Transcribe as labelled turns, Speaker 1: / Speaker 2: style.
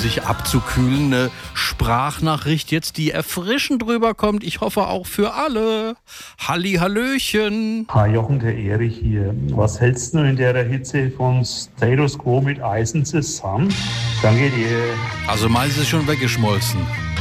Speaker 1: sich abzukühlen. Eine Sprachnachricht jetzt, die erfrischend drüber kommt. Ich hoffe auch für alle. Halli, Hallöchen.
Speaker 2: Hi Jochen, der Erich hier. Was hältst du in der Hitze von Status Quo mit Eisen zusammen? Danke dir.
Speaker 1: Also meins ist schon weggeschmolzen.